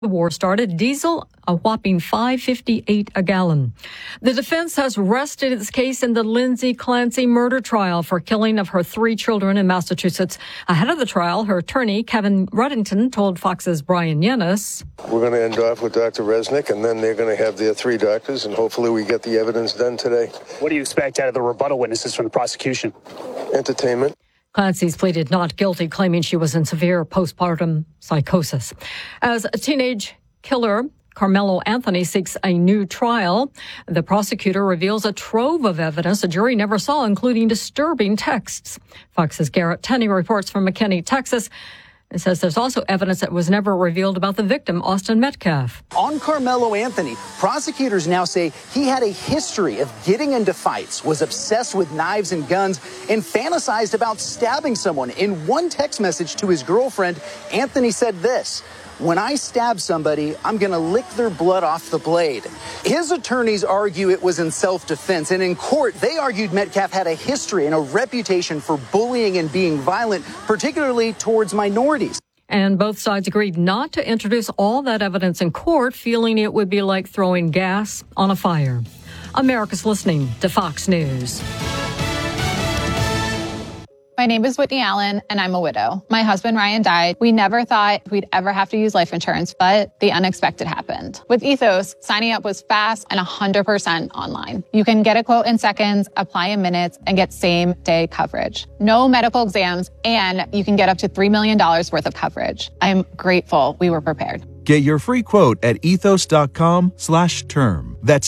The war started. Diesel, a whopping $5.58 a gallon. The defense has rested its case in the Lindsay Clancy murder trial for killing of her 3 children in Massachusetts. Ahead of the trial, her attorney, Kevin Ruddington, told Fox's Brian Yennis, "We're going to end off with Dr. Resnick, and then they're going to have their 3 doctors, and hopefully we get the evidence done today." What do you expect out of the rebuttal witnesses from the prosecution? Entertainment. Clancy's pleaded not guilty, claiming she was in severe postpartum psychosis. As a teenage killer, Carmelo Anthony seeks a new trial. The prosecutor reveals a trove of evidence a jury never saw, including disturbing texts. Fox's Garrett Tenney reports from McKinney, Texas. It says there's also evidence that was never revealed about the victim, Austin Metcalf. On Carmelo Anthony, prosecutors now say he had a history of getting into fights, was obsessed with knives and guns, and fantasized about stabbing someone. In one text message to his girlfriend, Anthony said this: "When I stab somebody, I'm going to lick their blood off the blade." His attorneys argue it was in self-defense, and in court, they argued Metcalf had a history and a reputation for bullying and being violent, particularly towards minorities. And both sides agreed not to introduce all that evidence in court, feeling it would be like throwing gas on a fire. America's listening to Fox News. My name is Whitney Allen, and I'm a widow. My husband, Ryan, died. We never thought we'd ever have to use life insurance, but the unexpected happened. With Ethos, signing up was fast and 100% online. You can get a quote in seconds, apply in minutes, and get same-day coverage. No medical exams, and you can get up to $3 million worth of coverage. I'm grateful we were prepared. Get your free quote at ethos.com/term. That's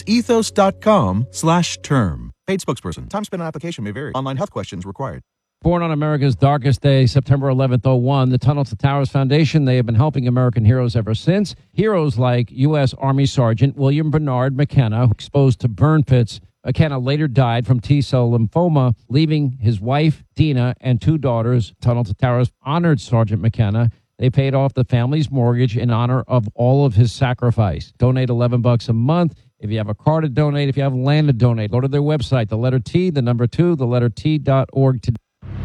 ethos.com/term. Paid spokesperson. Time spent on application may vary. Online health questions required. Born on America's darkest day, September 11th, 01, the Tunnel to Towers Foundation, they have been helping American heroes ever since. Heroes like U.S. Army Sergeant William Bernard McKenna, exposed to burn pits. McKenna later died from T-cell lymphoma, leaving his wife, Dina, and 2 daughters. Tunnel to Towers honored Sergeant McKenna. They paid off the family's mortgage in honor of all of his sacrifice. Donate $11 a month. If you have a car to donate, if you have land to donate, go to their website, the letter T, the number 2, the letter T.org today.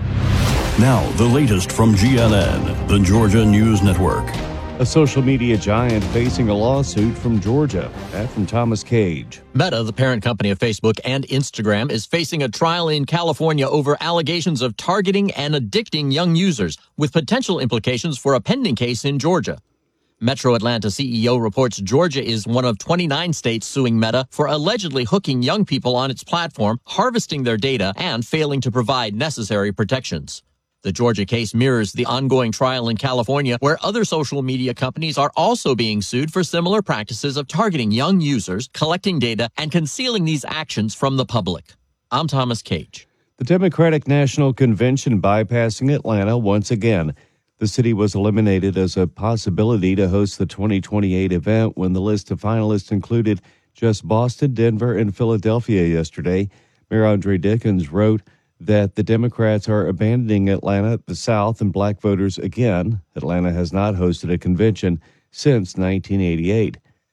Now, the latest from GNN, the Georgia News Network. A social media giant facing a lawsuit from Georgia. That from Thomas Cage. Meta, the parent company of Facebook and Instagram, is facing a trial in California over allegations of targeting and addicting young users, with potential implications for a pending case in Georgia. Metro Atlanta CEO reports Georgia is one of 29 states suing Meta for allegedly hooking young people on its platform, harvesting their data, and failing to provide necessary protections. The Georgia case mirrors the ongoing trial in California, where other social media companies are also being sued for similar practices of targeting young users, collecting data, and concealing these actions from the public. I'm Thomas Cage. The Democratic National Convention bypassing Atlanta once again. The city was eliminated as a possibility to host the 2028 event when the list of finalists included just Boston, Denver, and Philadelphia yesterday. Mayor Andre Dickens wrote that the Democrats are abandoning Atlanta, the South, and black voters again. Atlanta has not hosted a convention since 1988.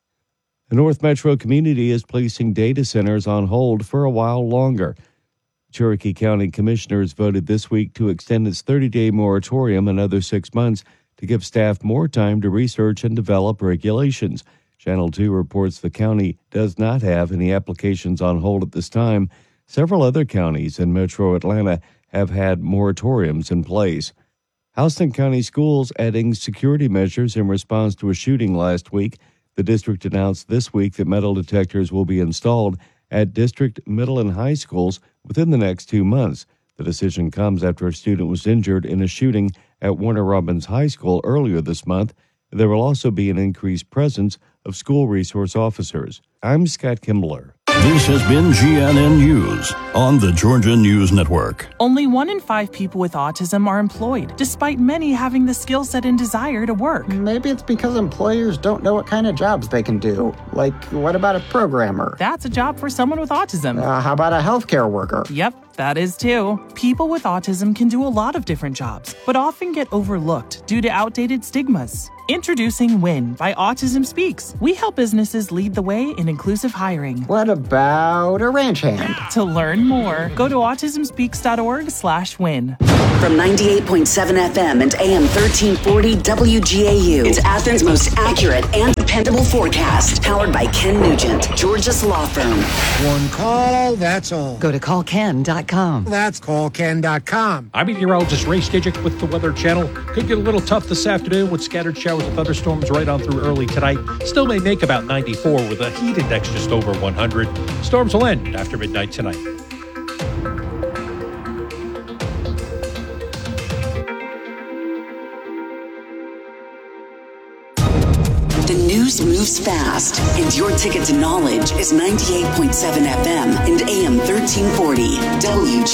The North Metro community is placing data centers on hold for a while longer. Cherokee County commissioners voted this week to extend its 30-day moratorium another 6 months to give staff more time to research and develop regulations. Channel 2 reports the county does not have any applications on hold at this time. Several other counties in Metro Atlanta have had moratoriums in place. Houston County Schools adding security measures in response to a shooting last week. The district announced this week that metal detectors will be installed at district middle and high schools within the next 2 months. The decision comes after a student was injured in a shooting at Warner Robins High School earlier this month. There will also be an increased presence of school resource officers. I'm Scott Kimbler. This has been GNN News on the Georgia News Network. Only 1 in 5 people with autism are employed, despite many having the skill set and desire to work. Maybe it's because employers don't know what kind of jobs they can do. Like, what about a programmer? That's a job for someone with autism. How about a healthcare worker? Yep, That is too. People with autism can do a lot of different jobs, but often get overlooked due to outdated stigmas. Introducing WIN by Autism Speaks. We help businesses lead the way in inclusive hiring. What about a ranch hand? To learn more, go to autismspeaks.org/win. From 98.7 FM and AM 1340 WGAU, it's Athens' most accurate and dependable forecast. Powered by Ken Nugent, Georgia's law firm. One call, that's all. Go to callken.com. That's callken.com. I'm meteorologist Ray Stijik with the Weather Channel. Could get a little tough this afternoon with scattered showers and thunderstorms right on through early tonight. Still may make about 94 with a heat index just over 100. Storms will end after midnight tonight. The news moves fast, and your ticket to knowledge is 98.7 FM and AM 1340 WGAU.